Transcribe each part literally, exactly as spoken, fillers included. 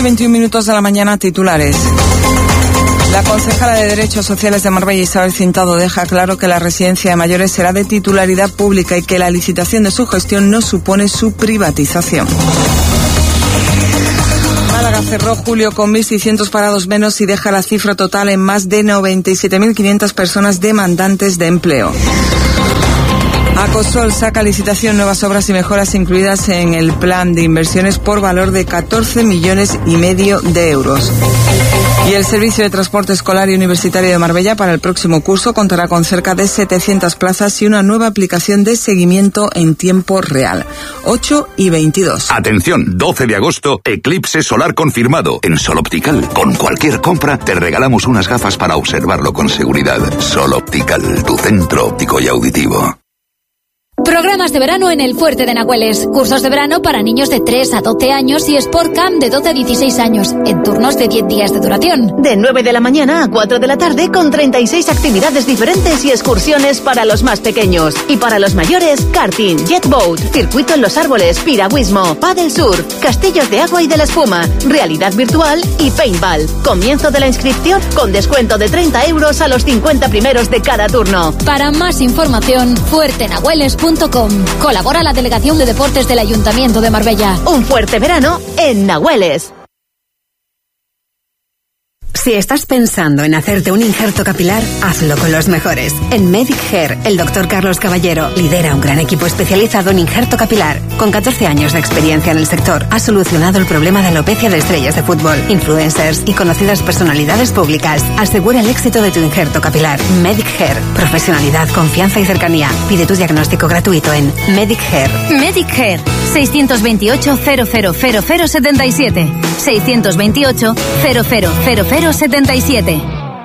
veintiún minutos de la mañana, titulares. La concejala de Derechos Sociales de Marbella, Isabel Cintado, deja claro que la residencia de mayores será de titularidad pública y que la licitación de su gestión no supone su privatización. Málaga cerró julio con mil seiscientos parados menos y deja la cifra total en más de noventa y siete mil quinientas personas demandantes de empleo. Acosol saca a licitación nuevas obras y mejoras incluidas en el plan de inversiones por valor de catorce millones y medio de euros. Y el Servicio de Transporte Escolar y Universitario de Marbella para el próximo curso contará con cerca de setecientas plazas y una nueva aplicación de seguimiento en tiempo real. ocho y veintidós. Atención, doce de agosto, eclipse solar confirmado. En Sol Optical, con cualquier compra, te regalamos unas gafas para observarlo con seguridad. Sol Optical, tu centro óptico y auditivo. Programas de verano en el Fuerte de Nahueles. Cursos de verano para niños de tres a doce años y Sport Camp de doce a dieciséis años, en turnos de diez días de duración. De nueve de la mañana a cuatro de la tarde con treinta y seis actividades diferentes y excursiones para los más pequeños. Y para los mayores, karting, jet boat, circuito en los árboles, piragüismo, paddle surf, castillos de agua y de la espuma, realidad virtual y paintball. Comienzo de la inscripción con descuento de treinta euros a los cincuenta primeros de cada turno. Para más información, fuerte nahueles punto com. Colabora la Delegación de Deportes del Ayuntamiento de Marbella. Un fuerte verano en Nahueles. Si estás pensando en hacerte un injerto capilar, hazlo con los mejores. En Medic Hair, el doctor Carlos Caballero lidera un gran equipo especializado en injerto capilar. Con catorce años de experiencia en el sector, ha solucionado el problema de alopecia de estrellas de fútbol, influencers y conocidas personalidades públicas. Asegura el éxito de tu injerto capilar. Medic Hair. Profesionalidad, confianza y cercanía. Pide tu diagnóstico gratuito en Medic Hair. Medic Hair. seiscientos veintiocho, cero cero cero cero setenta y siete. seiscientos veintiocho, cero cero cero cero setenta y siete.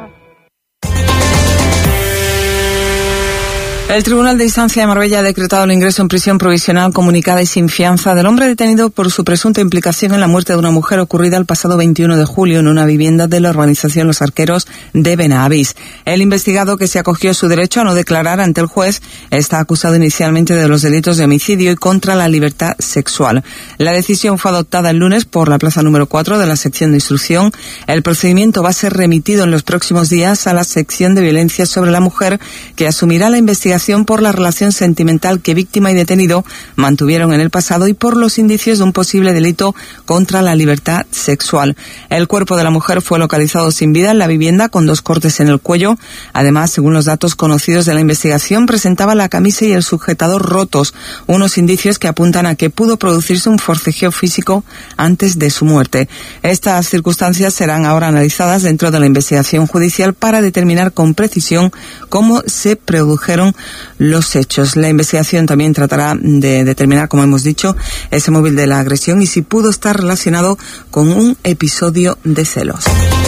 El Tribunal de Instancia de Marbella ha decretado el ingreso en prisión provisional comunicada y sin fianza del hombre detenido por su presunta implicación en la muerte de una mujer ocurrida el pasado veintiuno de julio en una vivienda de la urbanización Los Arqueros de Benavís. El investigado, que se acogió a su derecho a no declarar ante el juez, está acusado inicialmente de los delitos de homicidio y contra la libertad sexual. La decisión fue adoptada el lunes por la plaza número cuatro de la sección de instrucción. El procedimiento va a ser remitido en los próximos días a la sección de violencia sobre la mujer, que asumirá la investigación por la relación sentimental que víctima y detenido mantuvieron en el pasado y por los indicios de un posible delito contra la libertad sexual. El cuerpo de la mujer fue localizado sin vida en la vivienda con dos cortes en el cuello. Además, según los datos conocidos de la investigación, presentaba la camisa y el sujetador rotos, unos indicios que apuntan a que pudo producirse un forcejeo físico antes de su muerte. Estas circunstancias serán ahora analizadas dentro de la investigación judicial para determinar con precisión cómo se produjeron los hechos. La investigación también tratará de determinar, como hemos dicho, ese móvil de la agresión y si pudo estar relacionado con un episodio de celos.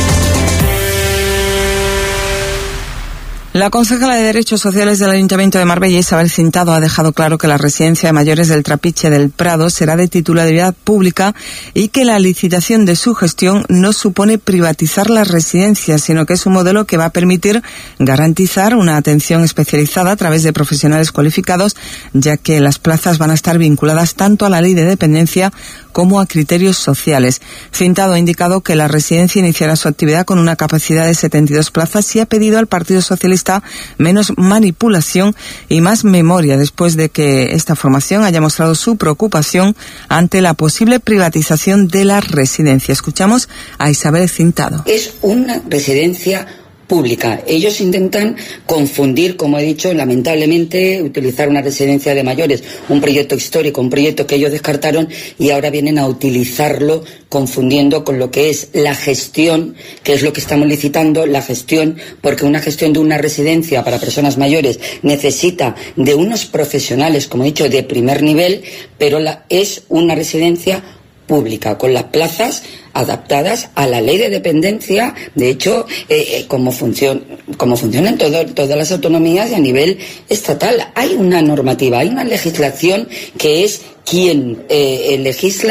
La concejala de Derechos Sociales del Ayuntamiento de Marbella, Isabel Cintado, ha dejado claro que la residencia de mayores del Trapiche del Prado será de titularidad pública y que la licitación de su gestión no supone privatizar las residencias, sino que es un modelo que va a permitir garantizar una atención especializada a través de profesionales cualificados, ya que las plazas van a estar vinculadas tanto a la ley de dependencia como a criterios sociales. Cintado ha indicado que la residencia iniciará su actividad con una capacidad de setenta y dos plazas y ha pedido al Partido Socialista menos manipulación y más memoria después de que esta formación haya mostrado su preocupación ante la posible privatización de la residencia. Escuchamos a Isabel Cintado. Es una residencia pública. Ellos intentan confundir, como he dicho, lamentablemente, utilizar una residencia de mayores, un proyecto histórico, un proyecto que ellos descartaron y ahora vienen a utilizarlo confundiendo con lo que es la gestión, que es lo que estamos licitando, la gestión, porque una gestión de una residencia para personas mayores necesita de unos profesionales, como he dicho, de primer nivel, pero la, es una residencia pública, con las plazas adaptadas a la ley de dependencia, de hecho, eh, eh, como, funcion, como funcionan todo, todas las autonomías y a nivel estatal. Hay una normativa, hay una legislación que es quien eh, legisla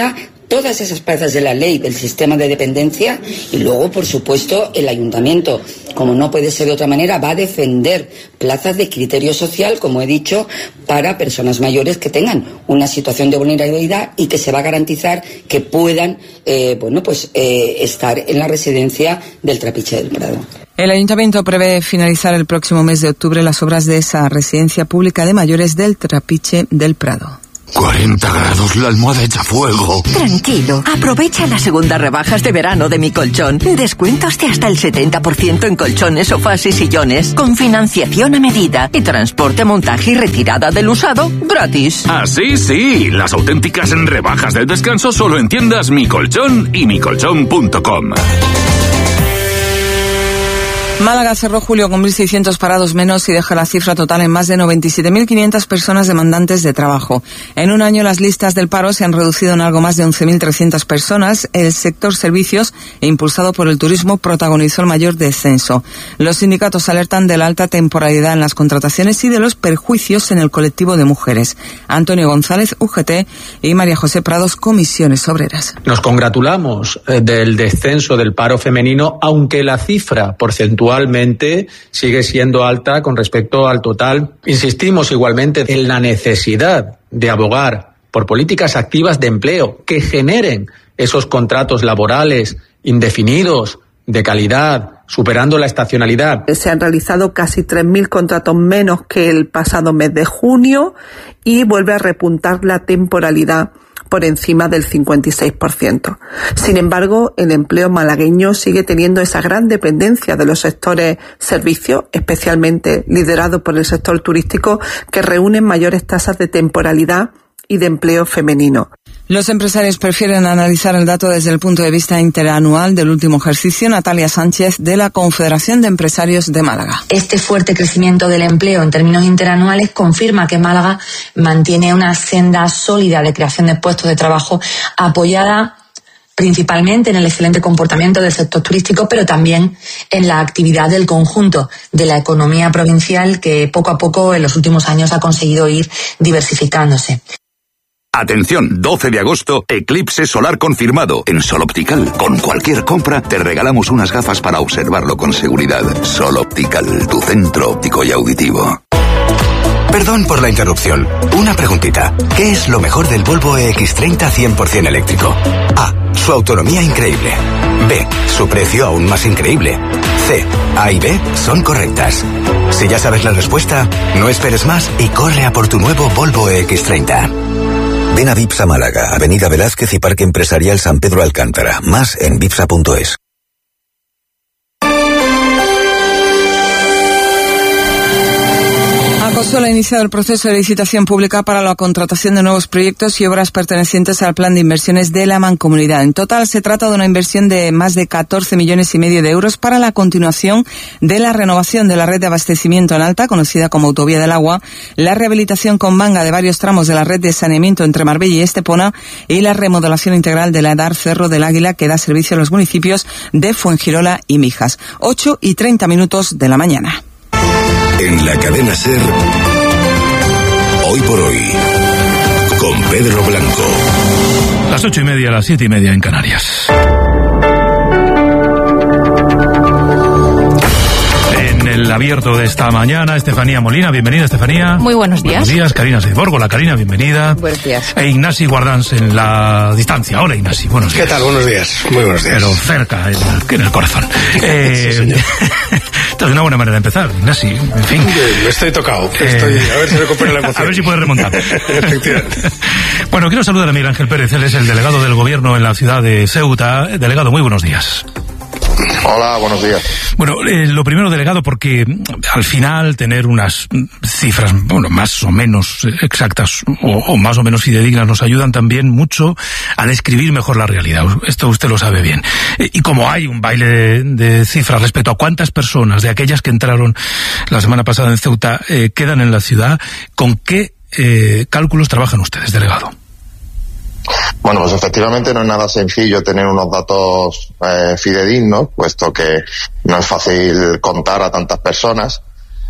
todas esas plazas de la ley del sistema de dependencia, y luego, por supuesto, el ayuntamiento, como no puede ser de otra manera, va a defender plazas de criterio social, como he dicho, para personas mayores que tengan una situación de vulnerabilidad y que se va a garantizar que puedan eh, bueno, pues, eh, estar en la residencia del Trapiche del Prado. El Ayuntamiento prevé finalizar el próximo mes de octubre las obras de esa residencia pública de mayores del Trapiche del Prado. cuarenta grados, la almohada echa fuego. Tranquilo, aprovecha las segundas rebajas de verano de Mi Colchón. Descuentos de hasta el setenta por ciento en colchones, sofás y sillones, con financiación a medida y transporte, montaje y retirada del usado gratis. Así sí, las auténticas rebajas del descanso solo en tiendas Mi Colchón y mi colchón punto com. Málaga cerró julio con mil seiscientos parados menos y deja la cifra total en más de noventa y siete mil quinientas personas demandantes de trabajo. En un año las listas del paro se han reducido en algo más de once mil trescientas personas. El sector servicios, impulsado por el turismo, protagonizó el mayor descenso. Los sindicatos alertan de la alta temporalidad en las contrataciones y de los perjuicios en el colectivo de mujeres. Antonio González, U G T, y María José Prados, Comisiones Obreras. Nos congratulamos del descenso del paro femenino, aunque la cifra porcentual Actualmente sigue siendo alta con respecto al total. Insistimos igualmente en la necesidad de abogar por políticas activas de empleo que generen esos contratos laborales indefinidos, de calidad, superando la estacionalidad. Se han realizado casi tres mil contratos menos que el pasado mes de junio y vuelve a repuntar la temporalidad por encima del cincuenta y seis por ciento. Sin embargo, el empleo malagueño sigue teniendo esa gran dependencia de los sectores servicios, especialmente liderado por el sector turístico, que reúnen mayores tasas de temporalidad y de empleo femenino. Los empresarios prefieren analizar el dato desde el punto de vista interanual del último ejercicio. Natalia Sánchez, de la Confederación de Empresarios de Málaga. Este fuerte crecimiento del empleo en términos interanuales confirma que Málaga mantiene una senda sólida de creación de puestos de trabajo apoyada principalmente en el excelente comportamiento del sector turístico, pero también en la actividad del conjunto de la economía provincial, que poco a poco en los últimos años ha conseguido ir diversificándose. Atención, doce de agosto, eclipse solar confirmado. En Sol Optical, con cualquier compra, te regalamos unas gafas para observarlo con seguridad. Sol Optical, tu centro óptico y auditivo. Perdón por la interrupción. Una preguntita. ¿Qué es lo mejor del Volvo E X treinta cien por ciento eléctrico? A. Su autonomía increíble. B. Su precio aún más increíble. C. A y B son correctas. Si ya sabes la respuesta, no esperes más y corre a por tu nuevo Volvo E X treinta. Ven a Vipsa Málaga, Avenida Velázquez y Parque Empresarial San Pedro Alcántara. Más en vipsa punto es. Acosul ha iniciado el proceso de licitación pública para la contratación de nuevos proyectos y obras pertenecientes al plan de inversiones de la Mancomunidad. En total se trata de una inversión de más de catorce millones y medio de euros para la continuación de la renovación de la red de abastecimiento en alta, conocida como Autovía del Agua, la rehabilitación con manga de varios tramos de la red de saneamiento entre Marbella y Estepona y la remodelación integral de la EDAR Cerro del Águila, que da servicio a los municipios de Fuengirola y Mijas. ocho y treinta minutos de la mañana. En la cadena SER, hoy por hoy, con Pedro Blanco. Las ocho y media, las siete y media en Canarias. En el abierto de esta mañana, Estefanía Molina, bienvenida Estefanía. Muy buenos días. Buenos días, Karina Seiborgo, la Karina, bienvenida. Buenos días. E Ignasi Guardans en la distancia. Hola Ignasi, buenos días. ¿Qué tal? Buenos días, muy buenos días. Pero cerca, en el, en el corazón. Eh, sí, señor. Esta es una buena manera de empezar, Ignasi, en fin. Estoy tocado, estoy, eh, a ver si recupero la emoción. A ver si puedes remontar. Efectivamente. Bueno, quiero saludar a Miguel Ángel Pérez, él es el delegado del Gobierno en la ciudad de Ceuta. Delegado, muy buenos días. Hola, buenos días. Bueno, eh, lo primero, delegado, porque al final tener unas cifras, bueno, más o menos exactas o, o más o menos fidedignas nos ayudan también mucho a describir mejor la realidad. Esto usted lo sabe bien. Eh, y como hay un baile de, de cifras respecto a cuántas personas de aquellas que entraron la semana pasada en Ceuta eh, quedan en la ciudad, ¿con qué eh, cálculos trabajan ustedes, delegado? Bueno, pues efectivamente no es nada sencillo tener unos datos eh, fidedignos, puesto que no es fácil contar a tantas personas.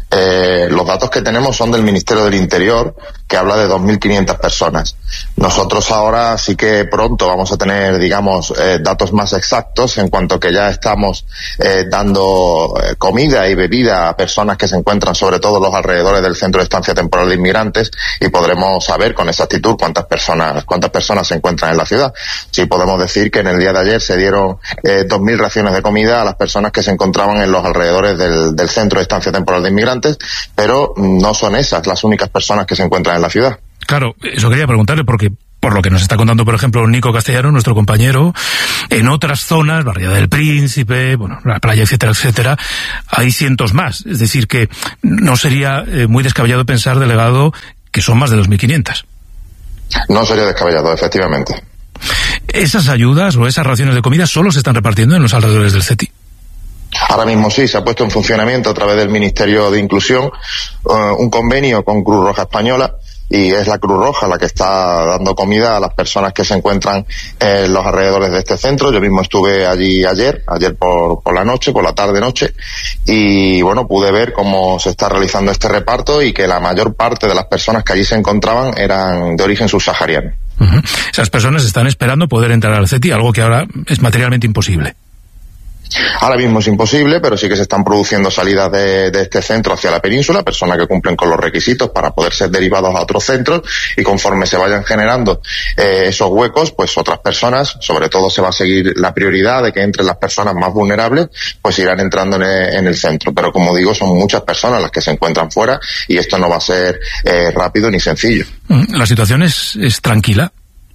Eh, los datos que tenemos son del Ministerio del Interior, que habla de dos mil quinientas personas. Nosotros ahora sí que pronto vamos a tener, digamos, eh, datos más exactos, en cuanto que ya estamos eh, dando eh, comida y bebida a personas que se encuentran sobre todo en los alrededores del Centro de Estancia Temporal de Inmigrantes, y podremos saber con exactitud cuántas personas cuántas personas se encuentran en la ciudad. Sí podemos decir que en el día de ayer se dieron eh, dos mil raciones de comida a las personas que se encontraban en los alrededores del, del Centro de Estancia Temporal de Inmigrantes, pero no son esas las únicas personas que se encuentran en la ciudad. Claro, eso quería preguntarle, porque por lo que nos está contando, por ejemplo, Nico Castellano, nuestro compañero, en otras zonas, Barriada del Príncipe, bueno, la playa, etcétera, etcétera, hay cientos más. Es decir, que no sería eh, muy descabellado pensar, delegado, que son más de dos mil quinientas. No sería descabellado, efectivamente. ¿Esas ayudas o esas raciones de comida solo se están repartiendo en los alrededores del CETI? Ahora mismo sí, se ha puesto en funcionamiento a través del Ministerio de Inclusión uh, un convenio con Cruz Roja Española, y es la Cruz Roja la que está dando comida a las personas que se encuentran en los alrededores de este centro. Yo mismo estuve allí ayer, ayer por, por la noche, por la tarde-noche, y bueno, pude ver cómo se está realizando este reparto y que la mayor parte de las personas que allí se encontraban eran de origen subsahariano. Uh-huh. Esas personas están esperando poder entrar al CETI, algo que ahora es materialmente imposible. Ahora mismo es imposible, pero sí que se están produciendo salidas de, de este centro hacia la península, personas que cumplen con los requisitos para poder ser derivados a otros centros, y conforme se vayan generando eh, esos huecos, pues otras personas, sobre todo se va a seguir la prioridad de que entren las personas más vulnerables, pues irán entrando en el, en el centro. Pero como digo, son muchas personas las que se encuentran fuera, y esto no va a ser eh, rápido ni sencillo. ¿La situación es, es tranquila?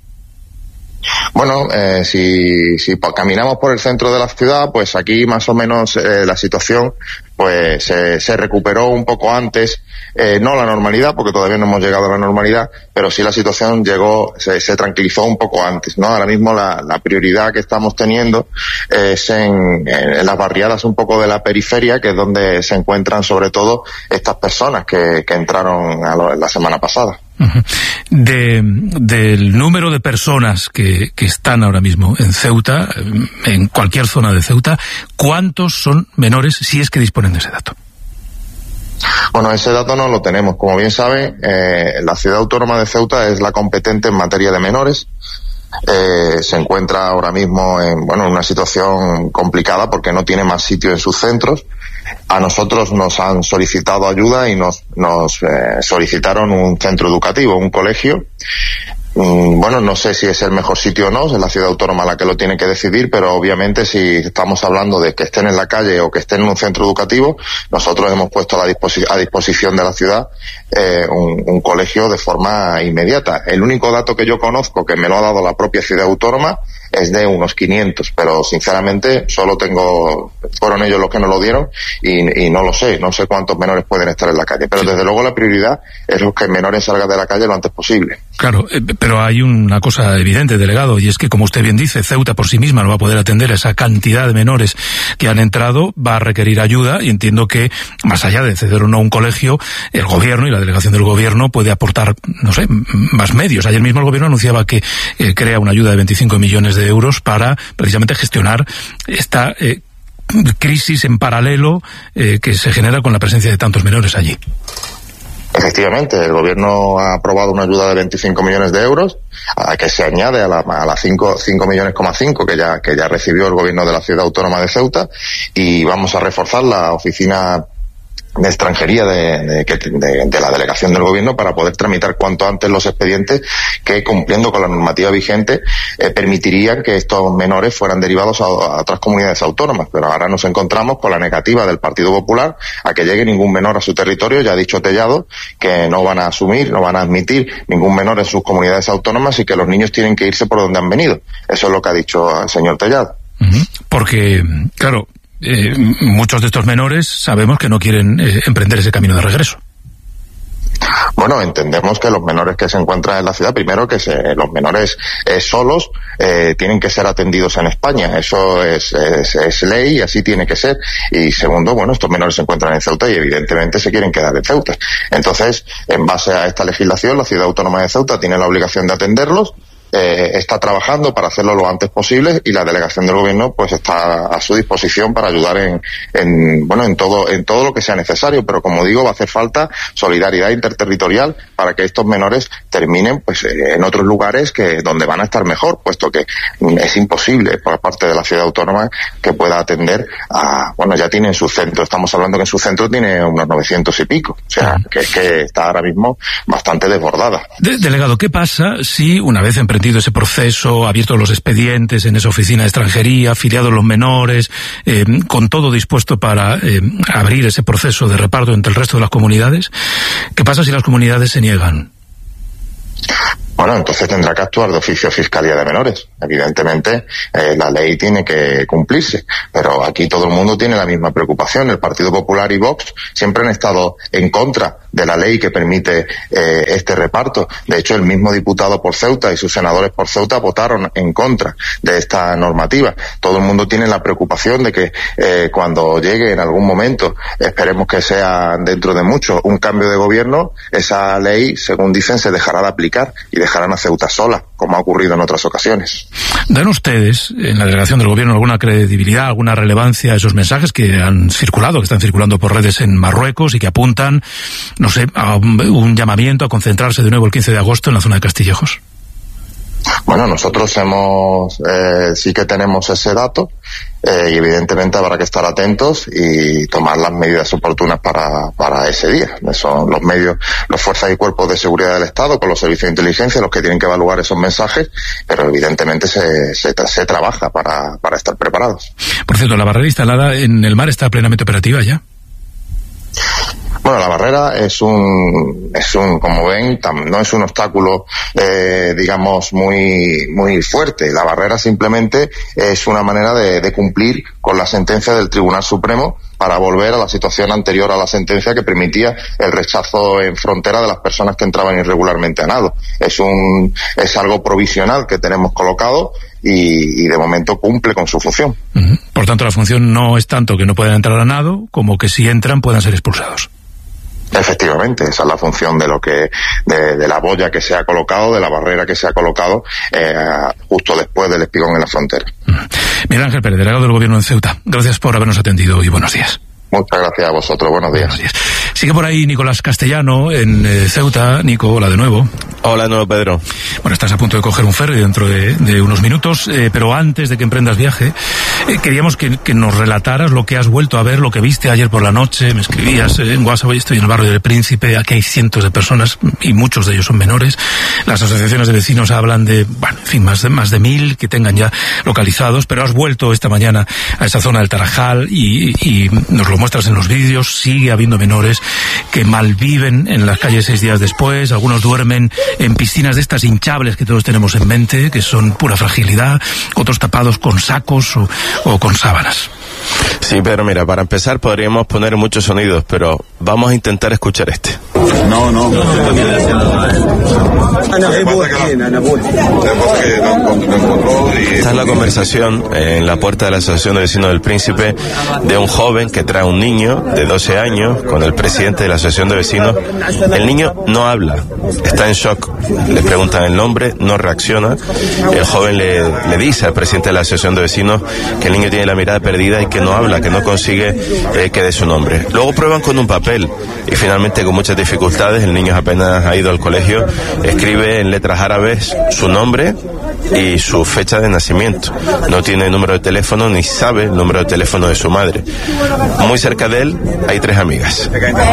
Bueno, eh, si, si caminamos por el centro de la ciudad, pues aquí más o menos eh, la situación pues eh, se recuperó un poco antes, eh, no la normalidad, porque todavía no hemos llegado a la normalidad, pero sí la situación llegó, se, se tranquilizó un poco antes, ¿no? Ahora mismo la, la prioridad que estamos teniendo es en, en las barriadas un poco de la periferia, que es donde se encuentran sobre todo estas personas que, que entraron a lo, la semana pasada. De, del número de personas que, que están ahora mismo en Ceuta, en cualquier zona de Ceuta, ¿cuántos son menores, si es que disponen de ese dato? Bueno, ese dato no lo tenemos. Como bien sabe, eh, la ciudad autónoma de Ceuta es la competente en materia de menores. Eh, se encuentra ahora mismo en, bueno, en una situación complicada porque no tiene más sitio en sus centros. A nosotros nos han solicitado ayuda y nos, nos eh, solicitaron un centro educativo, un colegio. Mm, bueno, no sé si es el mejor sitio o no, es la ciudad autónoma la que lo tiene que decidir, pero obviamente si estamos hablando de que estén en la calle o que estén en un centro educativo, nosotros hemos puesto a, la disposi- a disposición de la ciudad eh, un, un colegio de forma inmediata. El único dato que yo conozco que me lo ha dado la propia ciudad autónoma es de unos quinientos, pero sinceramente solo tengo, fueron ellos los que nos lo dieron y, y no lo sé, no sé cuántos menores pueden estar en la calle, pero desde luego la prioridad es los que menores salgan de la calle lo antes posible. Claro, eh, pero hay una cosa evidente, delegado, y es que, como usted bien dice, Ceuta por sí misma no va a poder atender a esa cantidad de menores que han entrado, va a requerir ayuda, y entiendo que, más allá de ceder o no un colegio, el gobierno y la delegación del gobierno puede aportar, no sé, más medios. Ayer mismo el gobierno anunciaba que eh, crea una ayuda de veinticinco millones de euros para precisamente gestionar esta eh, crisis en paralelo eh, que se genera con la presencia de tantos menores allí. Efectivamente, el gobierno ha aprobado una ayuda de veinticinco millones de euros, a que se añade a la, a las cinco millones coma cinco que ya, que ya recibió el gobierno de la ciudad autónoma de Ceuta, y vamos a reforzar la oficina de extranjería de, de, de, de la delegación del gobierno para poder tramitar cuanto antes los expedientes que, cumpliendo con la normativa vigente, eh, permitirían que estos menores fueran derivados a, a otras comunidades autónomas. Pero ahora nos encontramos con la negativa del Partido Popular a que llegue ningún menor a su territorio. Ya ha dicho Tellado que no van a asumir, no van a admitir ningún menor en sus comunidades autónomas, y que los niños tienen que irse por donde han venido. Eso es lo que ha dicho el señor Tellado. Uh-huh. Porque, claro, Eh, muchos de estos menores sabemos que no quieren eh, emprender ese camino de regreso. Bueno, entendemos que los menores que se encuentran en la ciudad, primero que se, los menores eh, solos eh, tienen que ser atendidos en España. Eso es, es, es ley y así tiene que ser. Y segundo, bueno, estos menores se encuentran en Ceuta y evidentemente se quieren quedar en Ceuta. Entonces, en base a esta legislación, la ciudad autónoma de Ceuta tiene la obligación de atenderlos. eh, está trabajando para hacerlo lo antes posible y la delegación del gobierno pues está a su disposición para ayudar en, en bueno en todo en todo lo que sea necesario, pero como digo, va a hacer falta solidaridad interterritorial para que estos menores terminen pues en otros lugares que donde van a estar mejor, puesto que es imposible por parte de la ciudad autónoma que pueda atender a, bueno, ya tiene en su centro, estamos hablando que en su centro tiene unos novecientos y pico, o sea, que es que está ahora mismo bastante desbordada. De, delegado, ¿qué pasa si una vez emprendido ese proceso, abiertos los expedientes en esa oficina de extranjería, afiliados los menores, eh, con todo dispuesto para eh, abrir ese proceso de reparto entre el resto de las comunidades, qué pasa si las comunidades se niegan? Bueno, entonces tendrá que actuar de oficio Fiscalía de Menores. Evidentemente, eh, la ley tiene que cumplirse, pero aquí todo el mundo tiene la misma preocupación. El Partido Popular y Vox siempre han estado en contra de la ley que permite eh, este reparto. De hecho, el mismo diputado por Ceuta y sus senadores por Ceuta votaron en contra de esta normativa. Todo el mundo tiene la preocupación de que eh, cuando llegue en algún momento, esperemos que sea dentro de mucho, un cambio de gobierno, esa ley, según dicen, se dejará de aplicar y dejarán a Ceuta sola, como ha ocurrido en otras ocasiones. ¿Dan ustedes, en la delegación del gobierno, alguna credibilidad, alguna relevancia a esos mensajes que han circulado, que están circulando por redes en Marruecos y que apuntan, no sé, a un, un llamamiento a concentrarse de nuevo el quince de agosto en la zona de Castillejos? Bueno, nosotros hemos, eh, sí que tenemos ese dato, eh, y evidentemente habrá que estar atentos y tomar las medidas oportunas para, para ese día. Son los medios, las fuerzas y cuerpos de seguridad del Estado, con los servicios de inteligencia, los que tienen que evaluar esos mensajes, pero evidentemente se, se, se trabaja para, para estar preparados. Por cierto, la barrera instalada en el mar está plenamente operativa ya. Bueno, la barrera es un, es un, como ven, tam, no es un obstáculo, eh, digamos, muy, muy fuerte. La barrera simplemente es una manera de, de cumplir con la sentencia del Tribunal Supremo para volver a la situación anterior a la sentencia que permitía el rechazo en frontera de las personas que entraban irregularmente a nado. Es un, es algo provisional que tenemos colocado y, y de momento cumple con su función. Uh-huh. Por tanto, la función no es tanto que no puedan entrar a nado, como que si entran puedan ser expulsados. Efectivamente, esa es la función de lo que de, de la boya que se ha colocado, de la barrera que se ha colocado eh, justo después del espigón en la frontera. Miguel Ángel Pérez, delegado del Gobierno en Ceuta, gracias por habernos atendido y buenos días. Muchas gracias a vosotros, buenos días. Buenos días. Sigue por ahí Nicolás Castellano en eh, Ceuta. Nico, hola de nuevo. Hola de nuevo, Pedro. Bueno, estás a punto de coger un ferry dentro de, de unos minutos, eh, pero antes de que emprendas viaje, eh, queríamos que, que nos relataras lo que has vuelto a ver, lo que viste ayer por la noche. Me escribías eh, en WhatsApp, hoy estoy en el barrio del Príncipe, aquí hay cientos de personas y muchos de ellos son menores. Las asociaciones de vecinos hablan de, bueno, en fin, más de, más de mil que tengan ya localizados, pero has vuelto esta mañana a esa zona del Tarajal y, y nos lo muestras en los vídeos. Sigue habiendo menores que malviven en las calles seis días después, algunos duermen en piscinas de estas hinchables que todos tenemos en mente, que son pura fragilidad, otros tapados con sacos o, o con sábanas. Sí, pero mira, para empezar podríamos poner muchos sonidos, pero vamos a intentar escuchar este. No, no. Esta es la conversación en la puerta de la Asociación de Vecinos del Príncipe de un joven que trae a un niño de doce años con el presidente de la Asociación de Vecinos. El niño no habla, está en shock. Le preguntan el nombre, no reacciona. El joven le, le dice al presidente de la Asociación de Vecinos que el niño tiene la mirada perdida y que no habla, que no consigue eh, que dé su nombre. Luego prueban con un papel y finalmente con muchas dificultades, el niño apenas ha ido al colegio, escribe en letras árabes su nombre y su fecha de nacimiento. No tiene número de teléfono ni sabe el número de teléfono de su madre. Muy cerca de él hay tres amigas.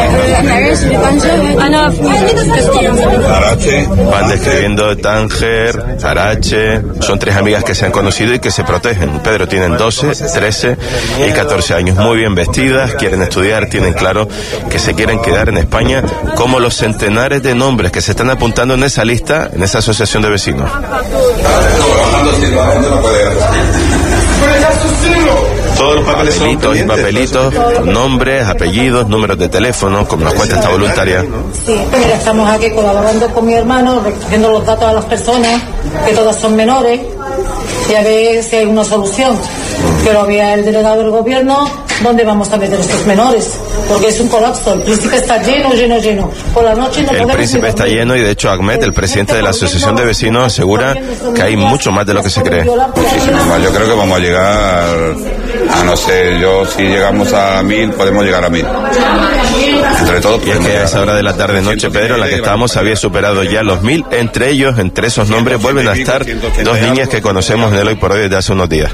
Van describiendo Tánger, Arache. Son tres amigas que se han conocido y que se protegen. Pedro, tienen doce, trece y catorce años. Muy bien vestidas, quieren estudiar, tienen claro que se quieren quedar en España, como los centenares de nombres que se están apuntando en esa lista, en esa asociación de vecinos. Todos los papelitos y papelitos, nombres, apellidos, números de teléfono, como nos cuenta esta voluntaria. Sí, mira, estamos aquí colaborando con mi hermano, recogiendo los datos a las personas, que todas son menores, y a ver si hay una solución. Pero había el delegado del gobierno, ¿dónde vamos a meter estos menores? Porque es un colapso, el Príncipe está lleno, lleno, lleno. Por la noche no El podemos Príncipe está lleno y de hecho Ahmed, el presidente de la Asociación de Vecinos, asegura que hay mucho más de lo que se cree. Muchísimo más, yo creo que vamos a llegar a, no sé, yo si llegamos a mil, podemos llegar a mil. Entre todos. Y es que a esa hora de la tarde-noche, Pedro, en la que estábamos, había superado ya los mil. Entre ellos, entre esos nombres, vuelven a estar dos niñas que conocemos en el Hoy por Hoy desde hace unos días.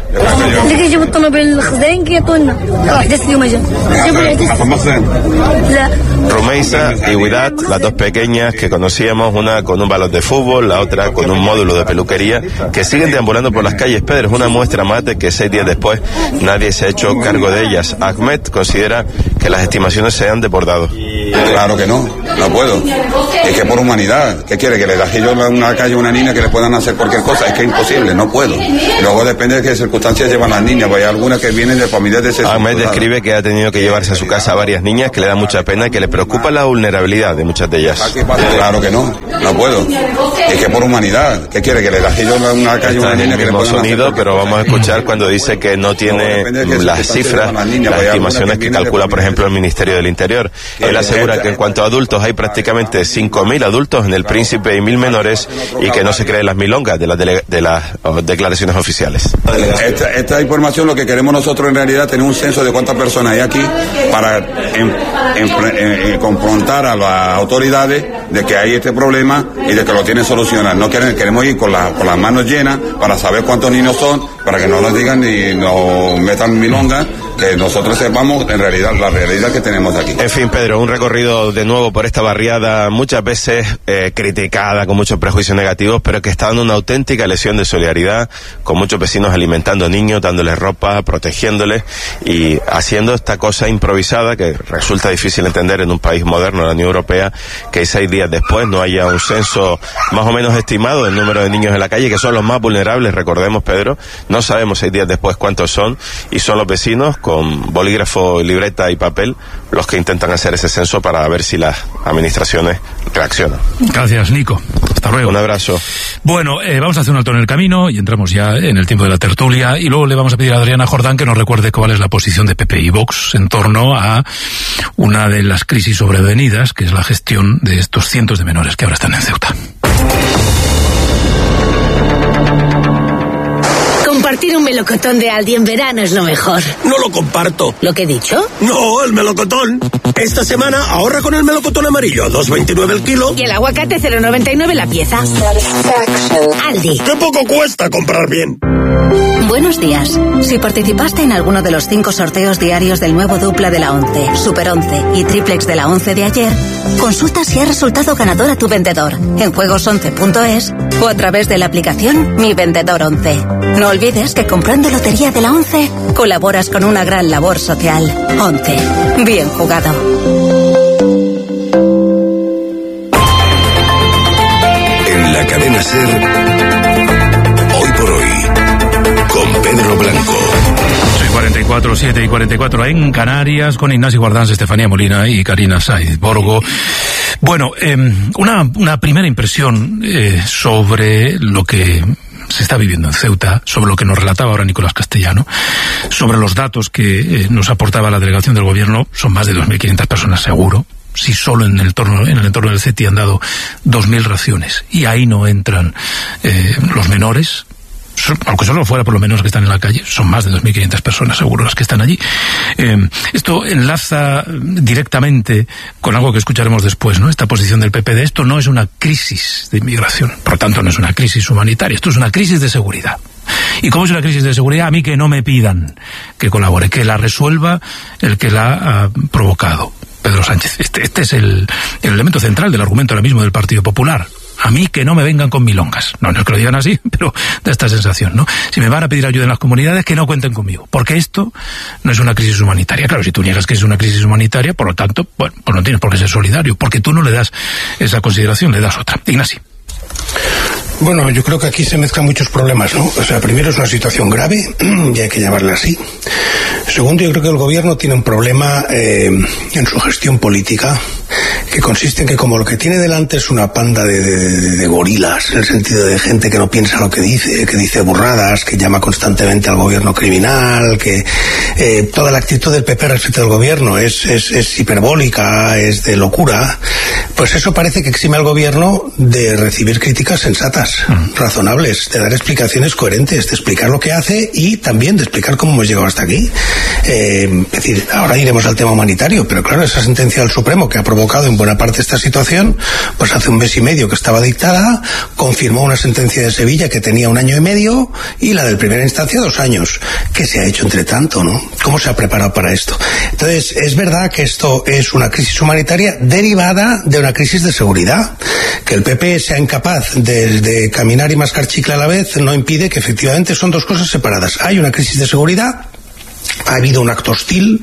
Rumeisa y Widat, las dos pequeñas que conocíamos, una con un balón de fútbol, la otra con un módulo de peluquería, que siguen deambulando por las calles. Pedro, es una muestra más de que seis días después nadie se ha hecho cargo de ellas. Ahmed considera que las estimaciones se han desbordado. Claro que no, no puedo. Es que por humanidad, ¿qué quiere? Que le deje yo en una calle a una niña que le puedan hacer cualquier cosa. Es que es imposible, no puedo. Luego depende de qué circunstancias llevan las niñas, porque hay algunas que vienen de familias de ese. Ahmed describe que ha tenido que llevarse a su casa a varias niñas, que le da mucha pena y que le preocupa la vulnerabilidad de muchas de ellas. Claro que no, no puedo. Es que por humanidad, ¿qué quiere? Que le deje yo en una calle a una niña que le puedan sonido, pero vamos a escuchar cuando dice que no tiene las cifras, las estimaciones que calcula, por ejemplo, el Ministerio del Interior. Él asegura que en cuanto a adultos hay prácticamente cinco mil adultos en el Príncipe y mil menores y que no se creen las milongas de las, dele- de las oh, declaraciones oficiales. Esta, esta información, lo que queremos nosotros en realidad, tener un censo de cuántas personas hay aquí para en, en, en, en confrontar a las autoridades de que hay este problema y de que lo tienen solucionar. No queremos, queremos ir con, la, con las manos llenas para saber cuántos niños son, para que no nos digan ni nos metan milongas, que nosotros sepamos en realidad la realidad que tenemos aquí. En fin, Pedro, un recorrido de nuevo por esta barriada, muchas veces eh, criticada, con muchos prejuicios negativos, pero que está dando una auténtica lección de solidaridad, con muchos vecinos alimentando niños, dándoles ropa, protegiéndoles y haciendo esta cosa improvisada que resulta difícil entender en un país moderno, la Unión Europea, que seis días después no haya un censo más o menos estimado del número de niños en la calle, que son los más vulnerables, recordemos, Pedro. No sabemos seis días después cuántos son, y son los vecinos con bolígrafo, libreta y papel los que intentan hacer ese censo para ver si las administraciones reaccionan. Gracias, Nico. Hasta luego. Un abrazo. Bueno, eh, vamos a hacer un alto en el camino y entramos ya en el tiempo de la tertulia, y luego le vamos a pedir a Adriana Jordán que nos recuerde cuál es la posición de P P y Vox en torno a una de las crisis sobrevenidas, que es la gestión de estos cientos de menores que ahora están en Ceuta. Compartir un melocotón de Aldi en verano es lo mejor. No lo comparto. ¿Lo que he dicho? No, el melocotón. Esta semana ahorra con el melocotón amarillo, dos veintinueve el kilo. Y el aguacate cero noventa y nueve la pieza. Aldi. ¡Qué poco cuesta comprar bien! Buenos días. Si participaste en alguno de los cinco sorteos diarios del nuevo dupla de la ONCE, Super once y Triplex de la ONCE de ayer, consulta si ha resultado ganador a tu vendedor en juegos once punto es o a través de la aplicación Mi Vendedor once. No olvides que comprando Lotería de la ONCE colaboras con una gran labor social. ONCE. Bien jugado. En la cadena SER, Hoy por Hoy, con Pedro Blanco. Soy cuarenta y cuatro, siete y cuarenta y cuatro en Canarias, con Ignacio Guardans, Estefanía Molina y Karina Saiz Borgo. Bueno, eh, una, una primera impresión eh, sobre lo que se está viviendo en Ceuta, sobre lo que nos relataba ahora Nicolás Castellano, sobre los datos que eh, nos aportaba la delegación del gobierno. Son más de dos mil quinientas personas seguro. Si solo en el entorno, en el entorno del C E T I han dado dos mil raciones, y ahí no entran eh, los menores, aunque solo fuera por lo menos que están en la calle, son más de dos mil quinientas personas seguro las que están allí. Eh, esto enlaza directamente con algo que escucharemos después, ¿no? Esta posición del P P de esto no es una crisis de inmigración, por lo tanto no es una crisis humanitaria, esto es una crisis de seguridad. ¿Y cómo es una crisis de seguridad? A mí que no me pidan que colabore, que la resuelva el que la ha provocado, Pedro Sánchez. Este, este es el, el elemento central del argumento ahora mismo del Partido Popular. A mí que no me vengan con milongas. No, no es que lo digan así, pero da esta sensación, ¿no? Si me van a pedir ayuda en las comunidades, que no cuenten conmigo, porque esto no es una crisis humanitaria. Claro, si tú niegas que es una crisis humanitaria, por lo tanto, bueno, pues no tienes por qué ser solidario, porque tú no le das esa consideración, le das otra. Ignacio. Bueno, yo creo que aquí se mezclan muchos problemas, ¿no? O sea, primero es una situación grave, y hay que llamarla así. Segundo, yo creo que el gobierno tiene un problema eh, en su gestión política, que consiste en que como lo que tiene delante es una panda de, de, de gorilas, en el sentido de gente que no piensa lo que dice, que dice burradas, que llama constantemente al gobierno criminal, que eh, toda la actitud del P P respecto al gobierno es, es, es hiperbólica, es de locura, pues eso parece que exime al gobierno de recibir críticas sensatas, mm. razonables, de dar explicaciones coherentes, de explicar lo que hace y también de explicar cómo hemos llegado hasta aquí. Eh, es decir, ahora iremos al tema humanitario, pero claro, esa sentencia del Supremo que ha provocado en buena parte esta situación, pues hace un mes y medio que estaba dictada, confirmó una sentencia de Sevilla que tenía un año y medio y la del primera instancia dos años. ¿Qué se ha hecho entre tanto, no? ¿Cómo se ha preparado para esto? Entonces, es verdad que esto es una crisis humanitaria derivada de una crisis de seguridad. Que el P P sea incapaz de, de caminar y mascar chicle a la vez no impide que efectivamente son dos cosas separadas. Hay una crisis de seguridad. Ha habido un acto hostil,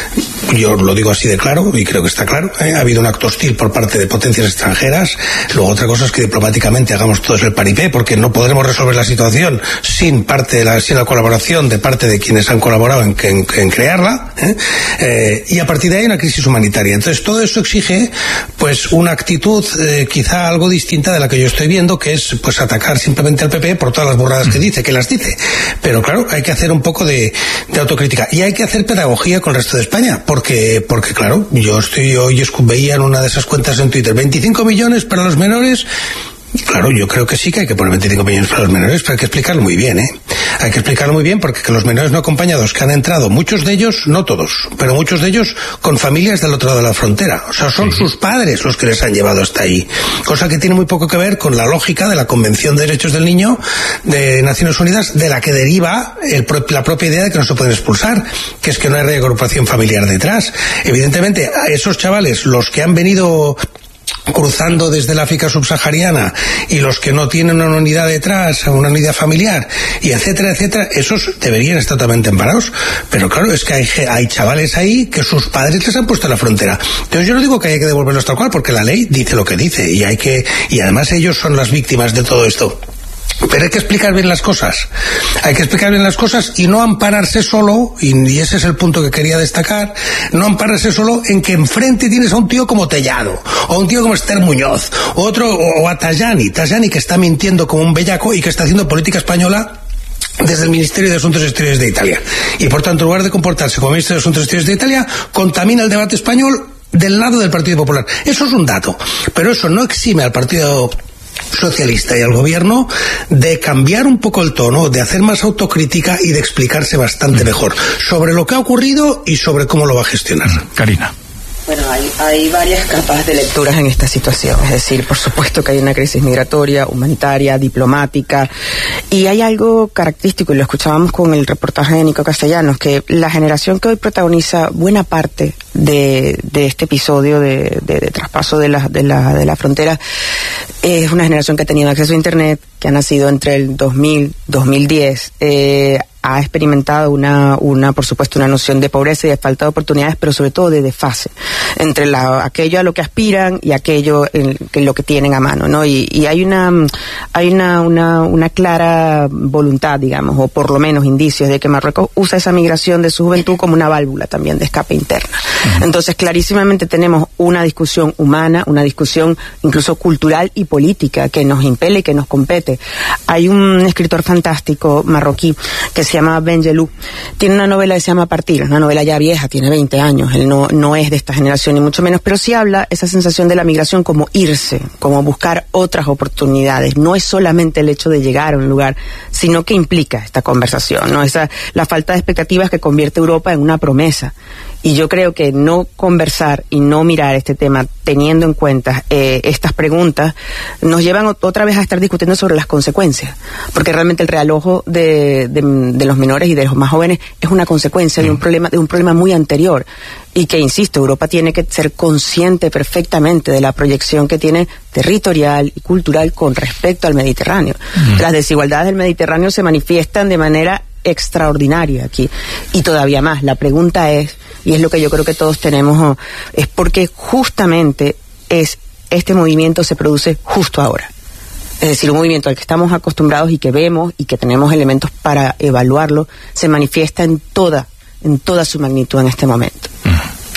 yo lo digo así de claro, y creo que está claro, ¿eh? Ha habido un acto hostil por parte de potencias extranjeras. Luego otra cosa es que diplomáticamente hagamos todos el paripé, porque no podremos resolver la situación sin parte de la, sin la colaboración de parte de quienes han colaborado en, en, en crearla, ¿eh? Eh, y a partir de ahí hay una crisis humanitaria. Entonces todo eso exige pues una actitud eh, quizá algo distinta de la que yo estoy viendo, que es pues atacar simplemente al P P por todas las burradas que dice, que las dice. Pero claro, hay que hacer un poco de, de autocrítica. Y hay que hacer pedagogía con el resto de España, porque, porque claro, yo estoy hoy veía en una de esas cuentas en Twitter, veinticinco millones para los menores. Claro, yo creo que sí que hay que poner veinticinco millones para los menores, pero hay que explicarlo muy bien, ¿eh? Hay que explicarlo muy bien porque que los menores no acompañados que han entrado, muchos de ellos, no todos, pero muchos de ellos con familias del otro lado de la frontera. O sea, son sí. sus padres los que les han llevado hasta ahí. Cosa que tiene muy poco que ver con la lógica de la Convención de Derechos del Niño de Naciones Unidas, de la que deriva el, la propia idea de que no se pueden expulsar, que es que no hay reagrupación familiar detrás. Evidentemente, a esos chavales, los que han venido cruzando desde el África subsahariana y los que no tienen una unidad detrás, una unidad familiar y etcétera, etcétera, esos deberían estar totalmente amparados, pero claro, es que hay, hay chavales ahí que sus padres les han puesto en la frontera. Entonces yo no digo que haya que devolverlos tal cual, porque la ley dice lo que dice y hay que, y además ellos son las víctimas de todo esto. Pero hay que explicar bien las cosas. Hay que explicar bien las cosas y no ampararse solo, y, y ese es el punto que quería destacar, no ampararse solo en que enfrente tienes a un tío como Tellado, o a un tío como Esther Muñoz, o otro, o, o a Tajani, Tajani que está mintiendo como un bellaco y que está haciendo política española desde el Ministerio de Asuntos Exteriores de Italia. Y por tanto, en lugar de comportarse como Ministro de Asuntos Exteriores de Italia, contamina el debate español del lado del Partido Popular. Eso es un dato, pero eso no exime al Partido Socialista y al gobierno de cambiar un poco el tono, de hacer más autocrítica y de explicarse bastante mejor sobre lo que ha ocurrido y sobre cómo lo va a gestionar. Karina. Bueno, hay, hay varias capas de lecturas en esta situación. Es decir, por supuesto que hay una crisis migratoria, humanitaria, diplomática, y hay algo característico, y lo escuchábamos con el reportaje de Nico Castellanos, que la generación que hoy protagoniza buena parte de, de este episodio de, de, de traspaso de la, de, la, de la frontera es una generación que ha tenido acceso a Internet, que ha nacido entre el dos mil, dos mil diez, eh, ha experimentado una, una, por supuesto, una noción de pobreza y de falta de oportunidades, pero sobre todo de desfase entre la, aquello a lo que aspiran y aquello en, en lo que tienen a mano, ¿no? Y, y hay una, hay una, una, una clara voluntad, digamos, o por lo menos indicios de que Marruecos usa esa migración de su juventud como una válvula también de escape interna. Uh-huh. Entonces, clarísimamente tenemos una discusión humana, una discusión incluso cultural y política que nos impele y que nos compete. Hay un escritor fantástico marroquí que se llama Ben Jelloun. Tiene una novela que se llama Partir, una novela ya vieja, tiene veinte años, él no, no es de esta generación ni mucho menos, pero sí habla esa sensación de la migración como irse, como buscar otras oportunidades. No es solamente el hecho de llegar a un lugar, sino que implica esta conversación, ¿no? Esa, la falta de expectativas que convierte a Europa en una promesa. Y yo creo que no conversar y no mirar este tema teniendo en cuenta eh, estas preguntas nos llevan otra vez a estar discutiendo sobre las consecuencias, porque realmente el realojo de, de, de los menores y de los más jóvenes es una consecuencia de un problema de un problema muy anterior, y que, insisto, Europa tiene que ser consciente perfectamente de la proyección que tiene territorial y cultural con respecto al Mediterráneo. Uh-huh. Las desigualdades del Mediterráneo se manifiestan de manera extraordinaria aquí, y todavía más. La pregunta es, y es lo que yo creo que todos tenemos, es porque justamente es este movimiento se produce justo ahora. Es decir, un movimiento al que estamos acostumbrados y que vemos y que tenemos elementos para evaluarlo, se manifiesta en toda, en toda su magnitud en este momento. Mm. Estefanía.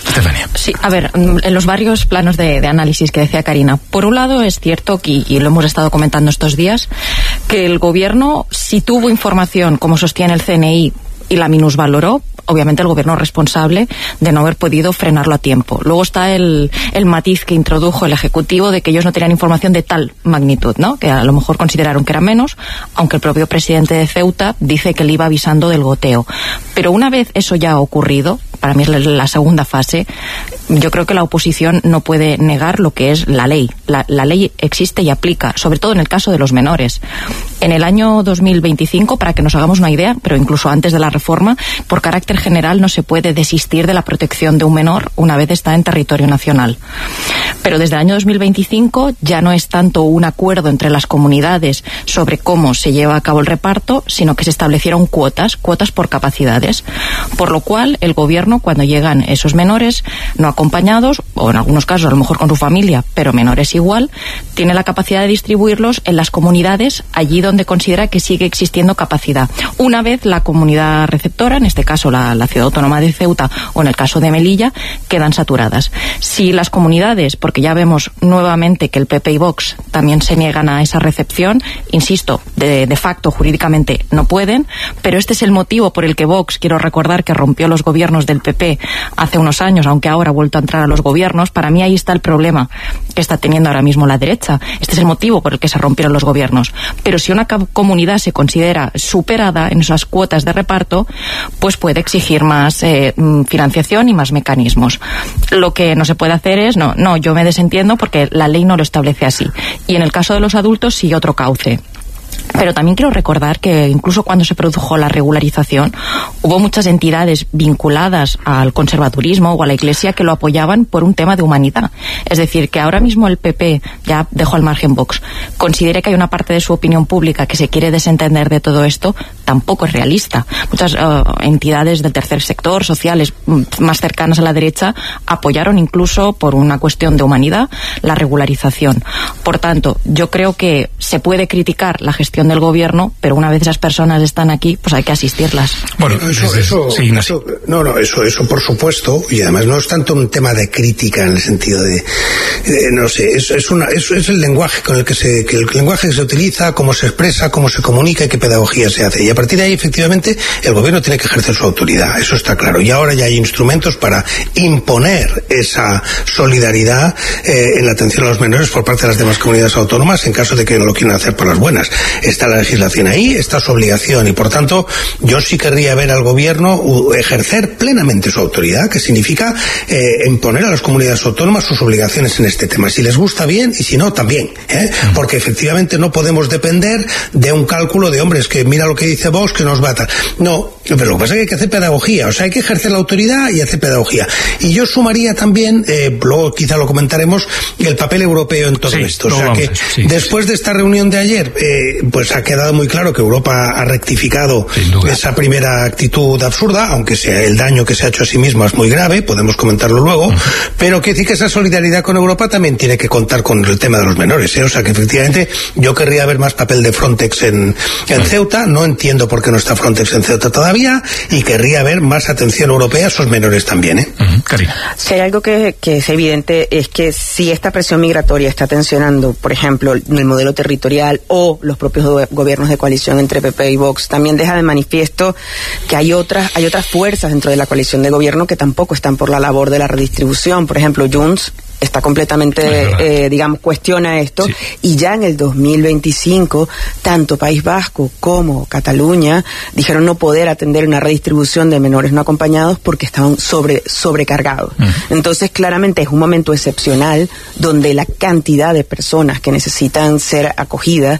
Sí, a ver, en los varios planos de, de análisis que decía Karina, por un lado es cierto, que, y lo hemos estado comentando estos días, que el gobierno, si tuvo información, como sostiene el C N I, y la minusvaloró, obviamente el gobierno es responsable de no haber podido frenarlo a tiempo. Luego está el, el matiz que introdujo el Ejecutivo de que ellos no tenían información de tal magnitud, ¿no? Que a lo mejor consideraron que era menos, aunque el propio presidente de Ceuta dice que le iba avisando del goteo. Pero una vez eso ya ha ocurrido, para mí es la, la segunda fase, yo creo que la oposición no puede negar lo que es la ley. La, la ley existe y aplica, sobre todo en el caso de los menores. En el año dos mil veinticinco, para que nos hagamos una idea, pero incluso antes de la reforma, por carácter general no se puede desistir de la protección de un menor una vez está en territorio nacional. Pero desde el año dos mil veinticinco ya no es tanto un acuerdo entre las comunidades sobre cómo se lleva a cabo el reparto, sino que se establecieron cuotas, cuotas por capacidades. Por lo cual, el gobierno, cuando llegan esos menores no acompañados, o en algunos casos a lo mejor con su familia, pero menores igual, tiene la capacidad de distribuirlos en las comunidades allí donde considera que sigue existiendo capacidad. Una vez la comunidad receptora, en este caso la, la Ciudad Autónoma de Ceuta o en el caso de Melilla, quedan saturadas. Si las comunidades, porque ya vemos nuevamente que el P P y Vox también se niegan a esa recepción, insisto, de, de facto jurídicamente no pueden, pero este es el motivo por el que Vox, quiero recordar que rompió los gobiernos del P P hace unos años, aunque ahora ha vuelto a entrar a los gobiernos. Para mí ahí está el problema que está teniendo ahora mismo la derecha. Este es el motivo por el que se rompieron los gobiernos. Pero si una comunidad se considera superada en esas cuotas de reparto, pues puede exigir más eh, financiación y más mecanismos. Lo que no se puede hacer es, no, no, yo me desentiendo porque la ley no lo establece así. Y en el caso de los adultos sigue otro cauce. Pero también quiero recordar que incluso cuando se produjo la regularización hubo muchas entidades vinculadas al conservadurismo o a la Iglesia que lo apoyaban por un tema de humanidad. Es decir, que ahora mismo el P P, ya dejo al margen Vox, considere que hay una parte de su opinión pública que se quiere desentender de todo esto, tampoco es realista. Muchas uh, entidades del tercer sector, sociales más cercanas a la derecha, apoyaron incluso por una cuestión de humanidad la regularización. Por tanto, yo creo que se puede criticar la gestión del gobierno, pero una vez esas personas están aquí, pues hay que asistirlas. Bueno, eso, eso, sí, eso, no, no, eso, eso por supuesto, y además no es tanto un tema de crítica en el sentido de, de no sé, es, es una, es, es el lenguaje con el que se, que el lenguaje que se utiliza, cómo se expresa, cómo se comunica y qué pedagogía se hace. Y a partir de ahí, efectivamente, el gobierno tiene que ejercer su autoridad, eso está claro. Y ahora ya hay instrumentos para imponer esa solidaridad eh, en la atención a los menores por parte de las demás comunidades autónomas en caso de que no lo quieran hacer por las buenas. Está la legislación ahí, está su obligación, y por tanto yo sí querría ver al gobierno ejercer plenamente su autoridad, que significa eh, imponer a las comunidades autónomas sus obligaciones en este tema. Si les gusta bien y si no también, ¿eh? Porque efectivamente no podemos depender de un cálculo de hombres que mira lo que dice Vox, que nos va a tal. No, pero lo que pasa es que hay que hacer pedagogía, o sea, hay que ejercer la autoridad y hacer pedagogía. Y yo sumaría también, eh, luego quizá lo comentaremos, el papel europeo en todo sí, esto. O sea, que eso, sí, después sí. de esta reunión de ayer, eh, pues ha quedado muy claro que Europa ha rectificado esa primera actitud absurda, aunque sea el daño que se ha hecho a sí mismo es muy grave, podemos comentarlo luego, uh-huh. pero que decir que esa solidaridad con Europa también tiene que contar con el tema de los menores, ¿eh? O sea, que efectivamente yo querría ver más papel de Frontex en, en Ceuta, no entiendo por qué no está Frontex en Ceuta todavía, y querría ver más atención europea a esos menores también, ¿eh? Uh-huh. Karina. Si hay algo que, que es evidente es que si esta presión migratoria está tensionando, por ejemplo, el modelo territorial o los propios go- gobiernos de coalición entre P P y Vox, también deja de manifiesto que hay otras hay otras fuerzas dentro de la coalición de gobierno que tampoco están por la labor de la redistribución. Por ejemplo, Junts está completamente, eh, digamos, cuestiona esto, sí. Y ya en el dos mil veinticinco, tanto País Vasco como Cataluña dijeron no poder atender una redistribución de menores no acompañados porque estaban sobre sobrecargados. Uh-huh. Entonces, claramente es un momento excepcional donde la cantidad de personas que necesitan ser acogidas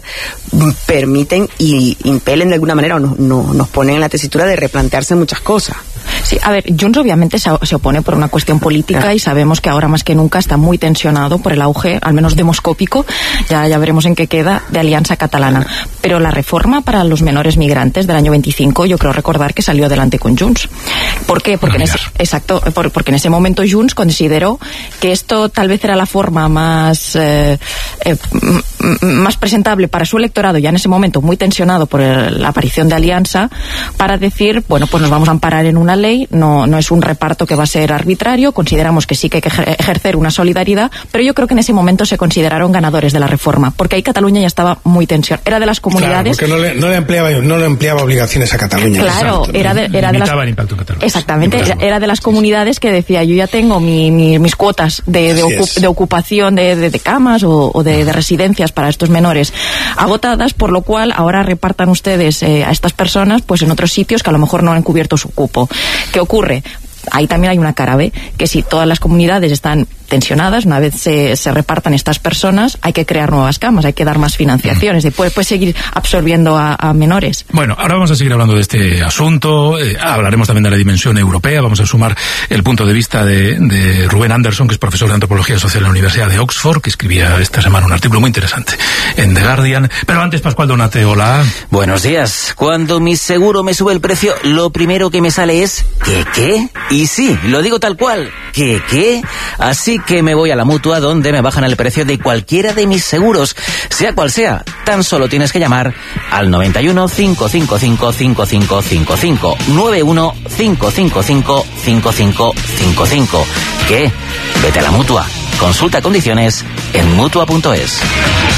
permiten y impelen de alguna manera o nos, no, nos ponen en la tesitura de replantearse muchas cosas. Sí, a ver, Junts obviamente se, se opone por una cuestión política ah. y sabemos que ahora más que nunca está muy tensionado por el auge, al menos demoscópico, ya, ya veremos en qué queda, de Alianza Catalana. Pero la reforma para los menores migrantes del año veinticinco, yo creo recordar que salió adelante con Junts. ¿Por qué? Porque, en ese, exacto, por, porque en ese momento Junts consideró que esto tal vez era la forma más, eh, eh, más presentable para su electorado, ya en ese momento muy tensionado por el, la aparición de Alianza, para decir, bueno, pues nos vamos a amparar en una ley, no, no es un reparto que va a ser arbitrario, consideramos que sí que hay que ejercer una solidaridad, pero yo creo que en ese momento se consideraron ganadores de la reforma, porque ahí Cataluña ya estaba muy tensión. Era de las comunidades... Claro, porque no le, no le, empleaba, no le empleaba obligaciones a Cataluña. Claro, exacto, era de, era de las... el impacto en Cataluña. Exactamente, era, era de las comunidades que decía, yo ya tengo mi, mi, mis cuotas de, de, ocu de ocupación de, de, de camas o, o de, de residencias para estos menores agotadas, por lo cual ahora repartan ustedes eh, a estas personas pues en otros sitios que a lo mejor no han cubierto su cupo. ¿Qué ocurre? Ahí también hay una cara B, que si todas las comunidades están tensionadas, una vez se, se repartan estas personas, hay que crear nuevas camas, hay que dar más financiaciones, después puede seguir absorbiendo a, a menores. Bueno, ahora vamos a seguir hablando de este asunto, eh, hablaremos también de la dimensión europea, vamos a sumar el punto de vista de, de Rubén Anderson, que es profesor de Antropología Social en la Universidad de Oxford, que escribía esta semana un artículo muy interesante en The Guardian. Pero antes, Pascual Donate, hola. Buenos días. Cuando mi seguro me sube el precio, lo primero que me sale es ¿qué, qué? Y sí, lo digo tal cual, ¿qué, qué? Así que me voy a la Mutua, donde me bajan el precio de cualquiera de mis seguros, sea cual sea. Tan solo tienes que llamar al noventa y uno, cinco cinco cinco, cinco cinco cinco cinco, noventa y uno, cinco cinco cinco, cinco cinco cinco cinco. ¿Qué? Vete a la Mutua. Consulta condiciones en mutua punto es.